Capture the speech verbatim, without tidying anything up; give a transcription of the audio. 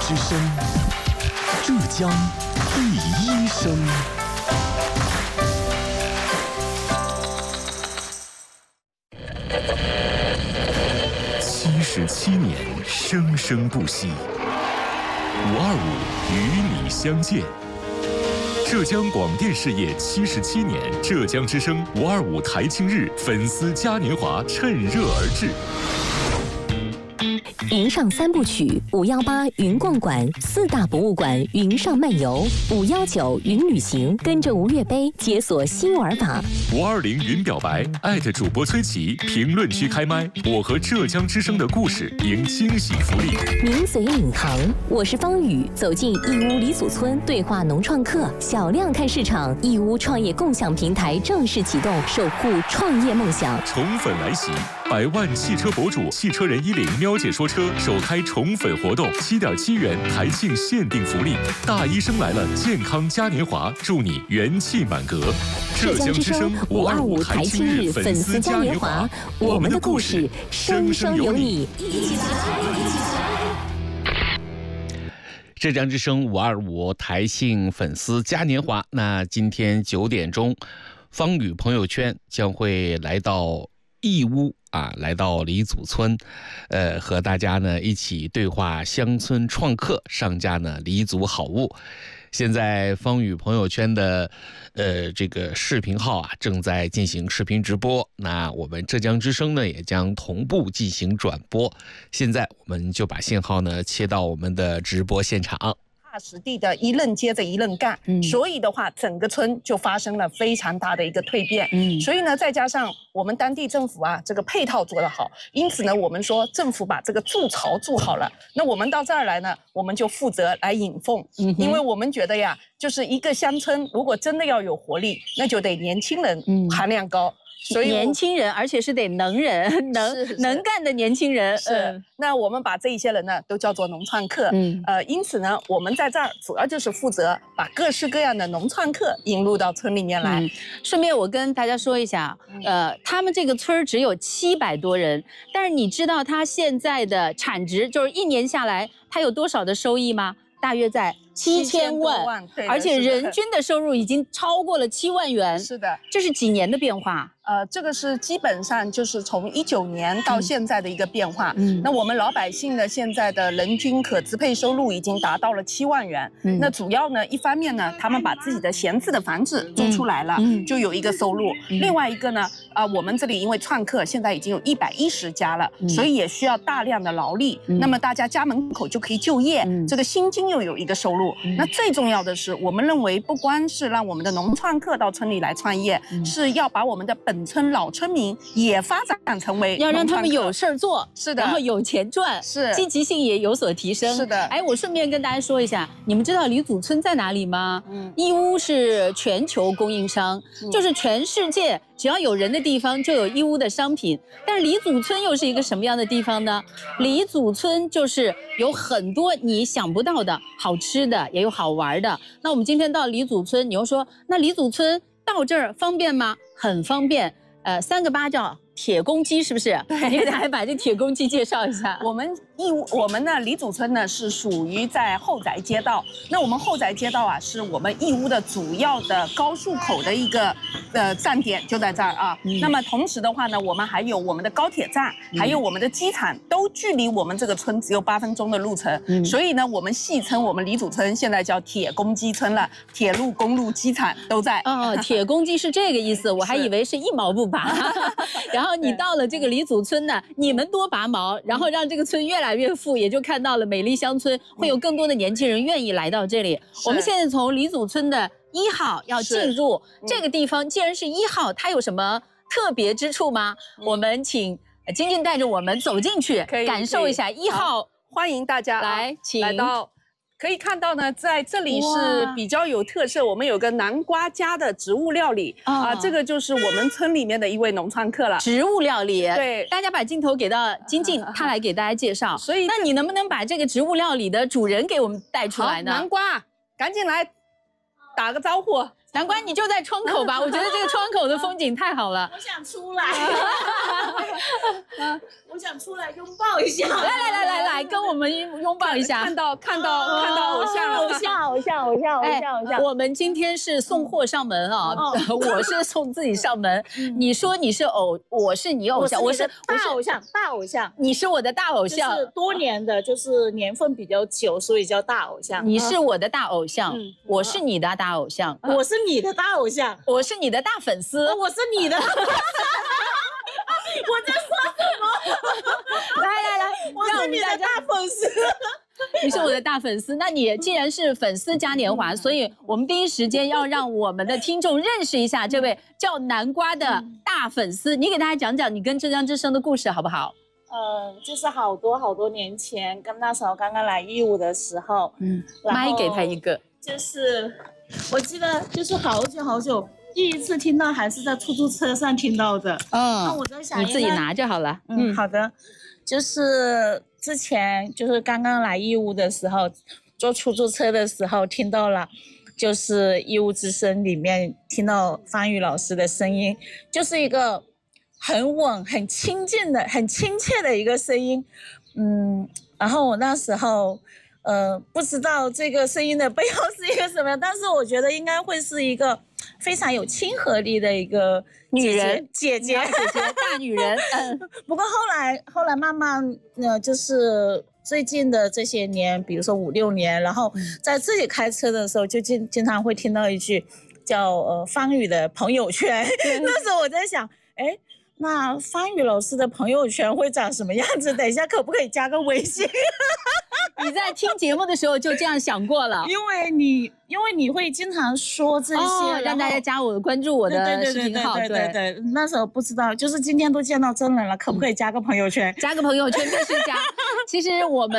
之声，浙江第一声。七十七年，生生不息。五二五与你相见。浙江广电事业七十七年，浙江之声五二五台庆日粉丝嘉年华趁热而至。 云上三部曲：五幺八云逛馆、四大博物馆云上漫游，五幺九云旅行，跟着吴越杯解锁新玩法。 五二零云表白，艾特主播崔琦，评论区开麦，我和浙江之声的故事赢惊喜福利。 名嘴领航，我是方宇，走进义乌李祖村对话农创客，小量看市场。义乌创业共享平台正式启动，守护创业梦想。 宠粉来袭，百万汽车博主汽车人一零喵姐说车首开宠粉活动，七点七元台庆限定福利，大医生来了健康嘉年华，祝你元气满格。 浙江之声五二五台庆日粉丝嘉年华，我们的故事生生有你，一起来，一起来。 浙江之声五二五台庆粉丝嘉年华，那今天九点钟，方宇朋友圈将会来到义乌啊，来到李祖村，呃，和大家呢一起对话乡村创客，上架呢李祖好物。现在方宇朋友圈的呃这个视频号啊正在进行视频直播，那我们浙江之声呢也将同步进行转播。现在我们就把信号呢切到我们的直播现场。 踏实地的一任接着一任干，嗯，所以的话，整个村就发生了非常大的一个蜕变，嗯，所以呢，再加上我们当地政府啊，这个配套做得好，因此呢，我们说政府把这个筑巢筑好了，那我们到这儿来呢，我们就负责来引凤，嗯，因为我们觉得呀，就是一个乡村如果真的要有活力，那就得年轻人含量高。嗯， 所以年轻人，而且是得能人、能能干的年轻人。 是，嗯，那我们把这一些人呢，都叫做农创客。嗯，呃，因此呢，我们在这儿主要就是负责把各式各样的农创客引入到村里面来。嗯， 顺便我跟大家说一下，呃，他们这个村只有七百多人，但是你知道他现在的产值，就是一年下来他有多少的收益吗？大约在七千万，而且人均的收入已经超过了七万元。 是的， 这是几年的变化？ 呃，这个是基本上就是从一九年到现在的一个变化。嗯，那我们老百姓呢，现在的人均可支配收入已经达到了七万元。嗯，那主要呢，一方面呢，他们把自己的闲置的房子租出来了，嗯，就有一个收入。嗯，另外一个呢，啊、呃，我们这里因为创客现在已经有一百一十家了，嗯，所以也需要大量的劳力。嗯，那么大家家门口就可以就业，嗯，这个薪金又有一个收入。嗯，那最重要的是，我们认为不光是让我们的农创客到村里来创业，嗯，是要把我们的本村老村民也发展成为， 要让他们有事儿做， 是的， 然后有钱赚， 是积极性也有所提升， 是的。 哎，我顺便跟大家说一下，你们知道李祖村在哪里吗？嗯，义乌是全球供应商，嗯，就是全世界只要有人的地方就有义乌的商品。但是李祖村又是一个什么样的地方呢？李祖村就是有很多你想不到的好吃的，也有好玩的。那我们今天到李祖村，你又说那李祖村到这儿方便吗？很方便。呃，三个八叫铁公鸡，是不是？对，你给大家把这铁公鸡介绍一下。 我们义乌，我们呢李祖村呢是属于在后宅街道。那我们后宅街道啊，是我们义乌的主要的高速口的一个呃站点，就在这儿啊。嗯，那么同时的话呢，我们还有我们的高铁站，嗯，还有我们的机场，都距离我们这个村只有八分钟的路程。嗯，所以呢，我们戏称我们李祖村现在叫铁公鸡村了，铁路、公路、机场都在。 哦，铁公鸡是这个意思，我还以为是一毛不拔。然后你到了这个李祖村呢，你们多拔毛，然后让这个村越来越富，也就看到了美丽乡村，会有更多的年轻人愿意来到这里。我们现在从李祖村的一号要进入这个地方，既然是一号，它有什么特别之处吗？我们请晶晶带着我们走进去，感受一下一号。 欢迎大家来，请来到。可以看到呢，在这里是比较有特色，我们有个南瓜家的植物料理啊，这个就是我们村里面的一位农创客了。 植物料理， 对， 大家把镜头给到晶晶，她来给大家介绍。所以，那你能不能把这个植物料理的主人给我们带出来呢？ 南瓜，赶紧来打个招呼。 难怪你就在窗口吧？我觉得这个窗口的风景太好了。 我想出来，我想出来拥抱一下。 来来来来来，跟我们拥抱一下。 看到看到看到偶像了， 偶像偶像偶像偶像偶像。 我们今天是送货上门啊，我是送自己上门。你说你是偶，我是你偶像， 我是大偶像，大偶像。 你是我的大偶像， 就是多年的，就是年份比较久，所以叫大偶像。 你是我的大偶像，我是你的大偶像， 我是你的大偶像， 我是你的大粉丝， 我是你的。我在说什么？ 来来来， 我是你的大粉丝。 你是我的大粉丝，那你既然是粉丝嘉年华，所以我们第一时间要让我们的听众认识一下这位叫南瓜的大粉丝。你给大家讲讲你跟浙江之声的故事好不好？ 嗯，就是好多好多年前，跟那时候刚刚来义乌的时候，嗯， 麦给他一个， 就是我记得就是好久好久。第一次听到还是在出租车上听到的，嗯，那我在想你自己拿就好了， 嗯，好的，就是之前就是刚刚来义乌的时候，坐出租车的时候听到了，就是义乌之声里面听到方宇老师的声音，就是一个很稳、很亲近的、很亲切的一个声音，嗯，然后我那时候。呃，不知道这个声音的背后是一个什么样，但是我觉得应该会是一个非常有亲和力的一个女人姐姐姐姐大女人。嗯， 不过后来后来慢慢呃，就是最近的这些年，比如说五六年，然后在自己开车的时候，就经经常会听到一句叫呃方宇的朋友圈。那时候我在想，哎。那方宇老师的朋友圈会长什么样子？等一下可不可以加个微信？ 你在听节目的时候就这样想过了？ 因为你因为你会经常说这些， 哦、让大家加我关注我的视频号。 对对对 对, 对, 对, 对，那时候不知道，就是今天都见到真人了，可不可以加个朋友圈？ 加个朋友圈必须加。其实我们。